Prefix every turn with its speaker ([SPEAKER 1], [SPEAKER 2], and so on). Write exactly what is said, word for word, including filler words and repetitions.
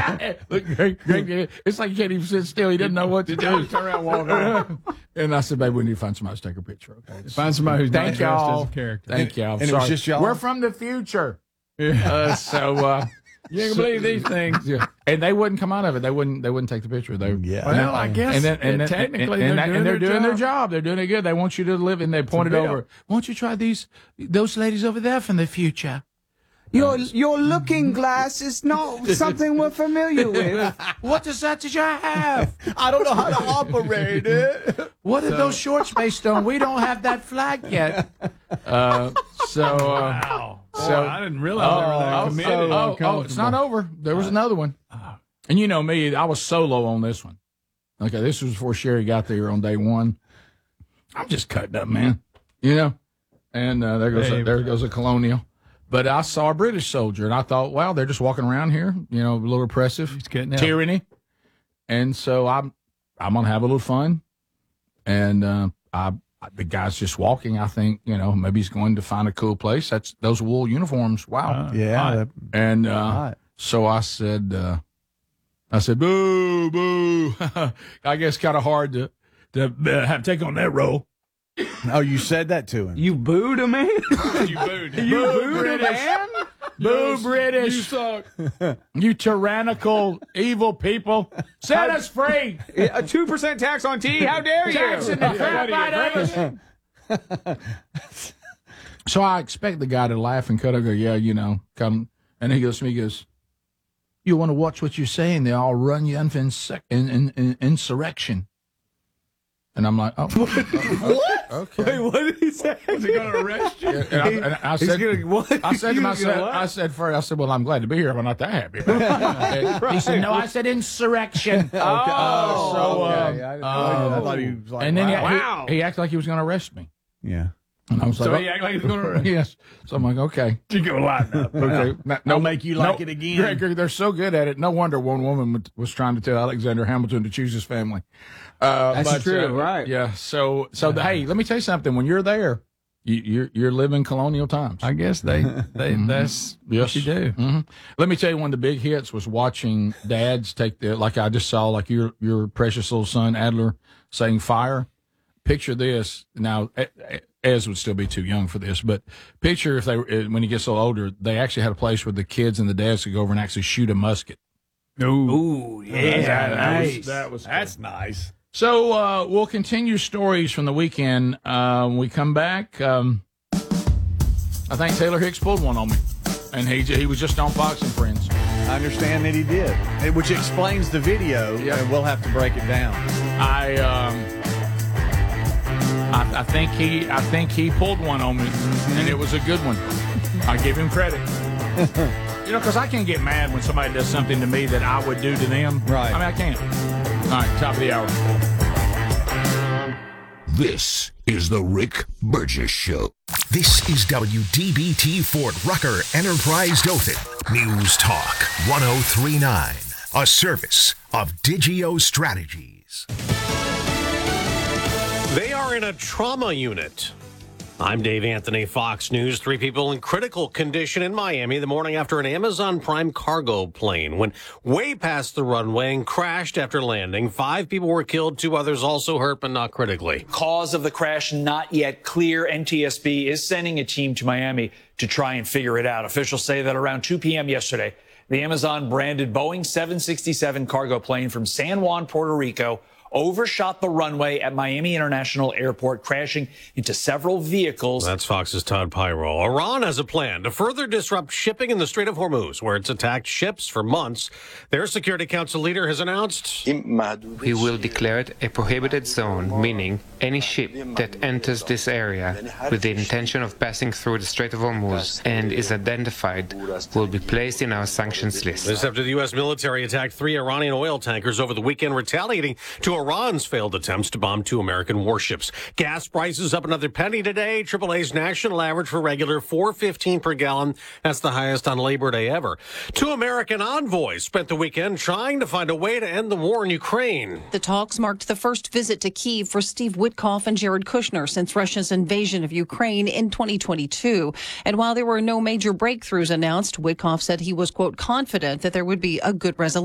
[SPEAKER 1] Look, Greg, Greg, it's like you can't even sit still. He doesn't know what to do.
[SPEAKER 2] Turn around, walk on.
[SPEAKER 1] And I said, babe, we need to find somebody to take a picture. Okay,
[SPEAKER 2] Find somebody who's
[SPEAKER 1] thank
[SPEAKER 2] not dressed
[SPEAKER 1] y'all.
[SPEAKER 2] as a character.
[SPEAKER 1] Thank y'all.
[SPEAKER 3] And it
[SPEAKER 1] Sorry.
[SPEAKER 3] was just y'all?
[SPEAKER 1] We're from the future.
[SPEAKER 2] Yeah.
[SPEAKER 1] Uh, so uh,
[SPEAKER 2] You ain't gonna believe these things.
[SPEAKER 1] yeah, and they wouldn't come out of it. They wouldn't. They wouldn't take the picture. They
[SPEAKER 3] Yeah.
[SPEAKER 2] Well, I guess
[SPEAKER 1] and then and, then,
[SPEAKER 2] technically
[SPEAKER 1] and, and,
[SPEAKER 2] they're,
[SPEAKER 1] and
[SPEAKER 2] doing,
[SPEAKER 1] they're
[SPEAKER 2] their
[SPEAKER 1] doing
[SPEAKER 2] job.
[SPEAKER 1] their job. They're doing it good. They want you to live, and they pointed
[SPEAKER 2] bit
[SPEAKER 1] over.
[SPEAKER 2] of-
[SPEAKER 1] Won't you try these? Those ladies over there from the future.
[SPEAKER 4] Your your looking glass is not something we're familiar with.
[SPEAKER 1] What is that that you have?
[SPEAKER 3] I don't know how to operate it.
[SPEAKER 1] What are those shorts based on? We don't have that flag yet. Uh, so, uh,
[SPEAKER 2] Wow.
[SPEAKER 1] so
[SPEAKER 2] Boy, I didn't realize they were that
[SPEAKER 1] oh,
[SPEAKER 2] committed.
[SPEAKER 1] oh,
[SPEAKER 2] and
[SPEAKER 1] oh, oh, it's
[SPEAKER 2] uncomfortable.
[SPEAKER 1] not over. There was another one. And you know me, I was solo on this one. Okay, this was before Sherry got there on day one. I'm just cutting up, man. You know? And uh, there goes a,
[SPEAKER 2] Hey,
[SPEAKER 1] there goes a Colonial. But I saw a British soldier, and I thought, wow, they're just walking around here, you know, a little oppressive,
[SPEAKER 2] He's cutting out.
[SPEAKER 1] tyranny. And so I'm I'm going to have a little fun. And uh, I, the guy's just walking. I think, you know, maybe he's going to find a cool place. That's those wool uniforms. Wow.
[SPEAKER 2] Uh,
[SPEAKER 3] Yeah.
[SPEAKER 2] hot.
[SPEAKER 3] that-
[SPEAKER 1] and uh,
[SPEAKER 3] hot.
[SPEAKER 1] so I said, uh, I said, boo, boo. I guess kind of hard to to uh, have take on that role.
[SPEAKER 3] Oh, you said that to him.
[SPEAKER 4] You booed a man?
[SPEAKER 2] You booed.
[SPEAKER 4] You booed a man?
[SPEAKER 1] Boo, British.
[SPEAKER 2] You suck.
[SPEAKER 1] You tyrannical, evil people. Set us free.
[SPEAKER 4] A two percent tax on tea? How dare
[SPEAKER 1] Taxing
[SPEAKER 4] you?
[SPEAKER 1] the crap out of us. So I expect the guy to laugh and cut. I go, yeah, you know, come. And he goes to me, he goes, you want to watch what you're saying? They all run you in, for insec- in, in, in insurrection. And I'm like, oh, what? Okay.
[SPEAKER 4] Wait, what did he say?
[SPEAKER 2] Is he going to arrest you?
[SPEAKER 1] And I, and I
[SPEAKER 4] He's
[SPEAKER 1] said,
[SPEAKER 4] gonna, what?
[SPEAKER 1] I said to
[SPEAKER 4] He's
[SPEAKER 1] myself,
[SPEAKER 4] gonna what?
[SPEAKER 1] I said first, I said, well, I'm glad to be here, but not that happy. And he said, no, I said insurrection.
[SPEAKER 4] Oh,
[SPEAKER 1] Uh, so,
[SPEAKER 3] okay.
[SPEAKER 1] uh,
[SPEAKER 3] I, didn't know.
[SPEAKER 1] uh,
[SPEAKER 3] I thought he was like,
[SPEAKER 1] and then he-
[SPEAKER 3] wow.
[SPEAKER 1] he, he acted like he was going to arrest me.
[SPEAKER 3] yeah.
[SPEAKER 1] And I was
[SPEAKER 2] So
[SPEAKER 1] like,
[SPEAKER 2] he act like he's going to arrest you.
[SPEAKER 1] yes. So I'm like, okay.
[SPEAKER 2] You go lighten up.
[SPEAKER 1] Okay. No,
[SPEAKER 3] I'll make you like it again.
[SPEAKER 1] Greg, Greg, they're so good at it. No wonder one woman was trying to tell Alexander Hamilton to choose his family. Uh,
[SPEAKER 4] That's
[SPEAKER 1] but,
[SPEAKER 4] true,
[SPEAKER 1] uh,
[SPEAKER 4] right.
[SPEAKER 1] Yeah. So, so the, hey, let me tell you something. When you're there, you, you're you're living colonial times.
[SPEAKER 2] I guess they, they that's
[SPEAKER 1] Yes.
[SPEAKER 2] what you do.
[SPEAKER 1] hmm Let me tell you, one of the big hits was watching dads take the, like I just saw, like your your precious little son Adler saying fire. Picture this now. Ez would still be too young for this, but picture if they when he gets a little older, they actually had a place where the kids and the dads could go over and actually shoot a musket.
[SPEAKER 2] Ooh.
[SPEAKER 4] Ooh, yeah,
[SPEAKER 1] that was-
[SPEAKER 4] nice.
[SPEAKER 1] that was
[SPEAKER 3] That's nice.
[SPEAKER 1] So uh, we'll continue stories from the weekend. Uh, when we come back, um, I think Taylor Hicks pulled one on me, and he he was just on Fox and Friends.
[SPEAKER 3] I understand that he did, and- which explains the video,
[SPEAKER 1] Yeah.
[SPEAKER 3] and we'll have to break it down.
[SPEAKER 1] I um, I, I think he I think he pulled one on me, and it was a good one. I give him credit. You know, because I can't get mad when somebody does something to me that I would do to them.
[SPEAKER 3] Right.
[SPEAKER 1] I mean, I can't. All right, top of the hour.
[SPEAKER 5] This is the Rick Burgess Show.
[SPEAKER 6] This is W D B T Fort Rucker Enterprise Dothan. News Talk one oh three point nine. A service of Digio Strategies.
[SPEAKER 7] They are in a trauma unit. I'm Dave Anthony, Fox News. Three people in critical condition in Miami the morning after an Amazon Prime cargo plane went way past the runway and crashed after landing. Five people were killed, two others also hurt, but not critically.
[SPEAKER 8] Cause of the crash not yet clear. N T S B is sending a team to Miami to try and figure it out. Officials say that around two p.m. yesterday, the Amazon branded Boeing seven sixty-seven cargo plane from San Juan, Puerto Rico, overshot the runway at Miami International Airport, crashing into several vehicles.
[SPEAKER 7] That's Fox's Todd Pyro. Iran has a plan to further disrupt shipping in the Strait of Hormuz, where it's attacked ships for months. Their Security Council leader has announced
[SPEAKER 9] we will declare it a prohibited zone, meaning any ship that enters this area with the intention of passing through the Strait of Hormuz and is identified will be placed in our sanctions list.
[SPEAKER 7] this after the U S military attacked three Iranian oil tankers over the weekend, retaliating to Iran's failed attempts to bomb two American warships. Gas prices up another penny today. triple A's national average for regular four fifteen per gallon. That's the highest on Labor Day ever. Two American envoys spent the weekend trying to find a way to end the war in Ukraine.
[SPEAKER 10] The talks marked the first visit to Kyiv for Steve Witkoff and Jared Kushner since Russia's invasion of Ukraine in twenty twenty-two. And while there were no major breakthroughs announced, Witkoff said he was, quote, confident that there would be a good resolution.